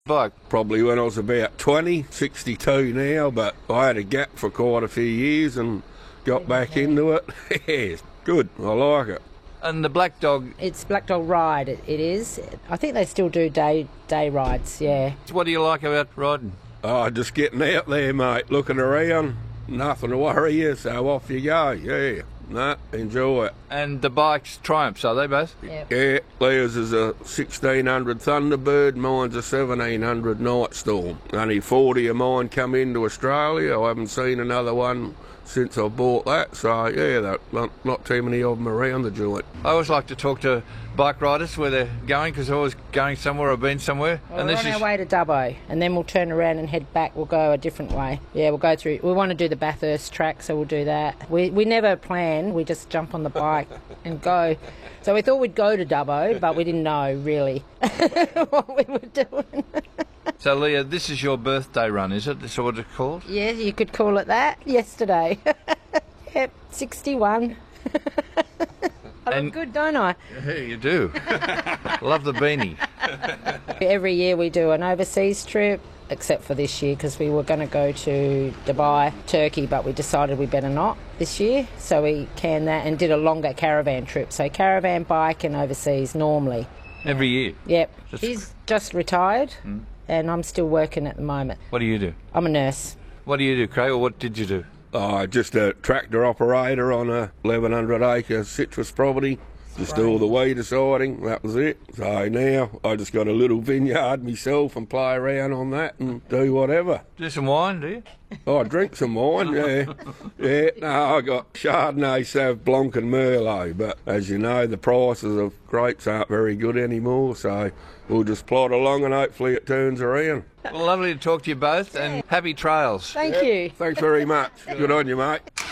bike? Probably when I was about 20, 62 now, but I had a gap for quite a few years and got back into it. Yeah, good, I like it. And the Black Dog, It's Black Dog Ride, it is. I think they still do day rides, yeah. what do you like about riding? Oh, just getting out there, mate, looking around, nothing to worry you, so off you go, yeah. No, enjoy it. And the bikes Triumphs, are they both? Yep. Yeah, Leah's is a 1600 Thunderbird, mine's a 1700 Night Storm. Only 40 of mine come into Australia. I haven't seen another one since I bought that, so yeah, not too many of them around the joint. I always like to talk to bike riders where they're going, because they're always going somewhere or been somewhere. Well, we're on our way to Dubbo, and then we'll turn around and head back. We'll go a different way. Yeah, we'll go through. We want to do the Bathurst track, so we'll do that. We never plan. We just jump on the bike and go. So we thought we'd go to Dubbo, but we didn't know really what we were doing. So, Leah, this is your birthday run, is it? This is what it's called? Yeah, you could call it that. Yesterday. Yep, 61. I look good, don't I? Yeah, you do. Love the beanie. Every year we do an overseas trip, except for this year because we were going to go to Dubai, Turkey, but we decided we better not this year. So we canned that and did a longer caravan trip. So caravan, bike and overseas normally. Every year? Yep. He's just retired and I'm still working at the moment. What do you do? I'm a nurse. What do you do, Craig, or what did you do? Oh, just a tractor operator on a 1,100 acre citrus property. Just do all the weed deciding, that was it. So now I just got a little vineyard myself and play around on that and do whatever. Do some wine, do you? Oh, I drink some wine, yeah. Yeah, no, I got Chardonnay, Sauv Blanc and Merlot, but as you know, the prices of grapes aren't very good anymore, so we'll just plod along and hopefully it turns around. Well, lovely to talk to you both, and happy trails. Thank you. Thanks very much. Good on you, mate.